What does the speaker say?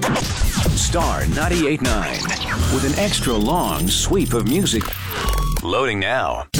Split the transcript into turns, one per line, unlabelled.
Star 98.9 with an extra long sweep of music. Loading now.